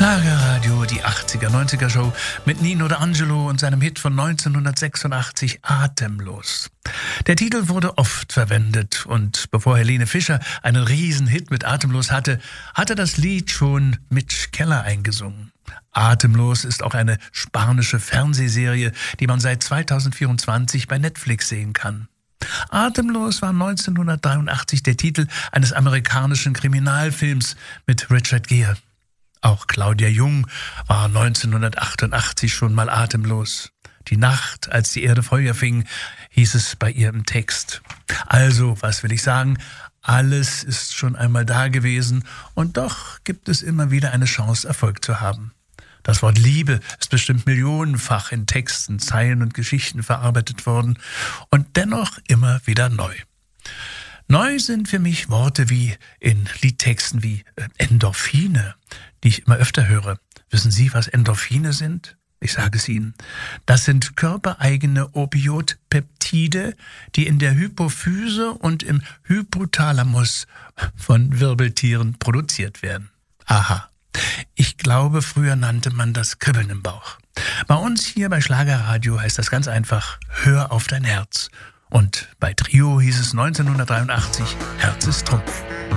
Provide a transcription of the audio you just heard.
Schlagerradio, die 80er, 90er Show mit Nino D'Angelo und seinem Hit von 1986 Atemlos. Der Titel wurde oft verwendet und bevor Helene Fischer einen Riesenhit mit Atemlos hatte das Lied schon Mitch Keller eingesungen. Atemlos ist auch eine spanische Fernsehserie, die man seit 2024 bei Netflix sehen kann. Atemlos war 1983 der Titel eines amerikanischen Kriminalfilms mit Richard Gere. Auch Claudia Jung war 1988 schon mal atemlos. Die Nacht, als die Erde Feuer fing, hieß es bei ihr im Text. Also, was will ich sagen? Alles ist schon einmal da gewesen und doch gibt es immer wieder eine Chance, Erfolg zu haben. Das Wort Liebe ist bestimmt millionenfach in Texten, Zeilen und Geschichten verarbeitet worden und dennoch immer wieder neu. Neu sind für mich Worte wie in Liedtexten wie Endorphine, die ich immer öfter höre. Wissen Sie, was Endorphine sind? Ich sage es Ihnen. Das sind körpereigene Opioidpeptide, die in der Hypophyse und im Hypothalamus von Wirbeltieren produziert werden. Aha. Ich glaube, früher nannte man das Kribbeln im Bauch. Bei uns hier bei Schlagerradio heißt das ganz einfach, hör auf dein Herz. Und bei Trio hieß es 1983, Herz ist Trumpf.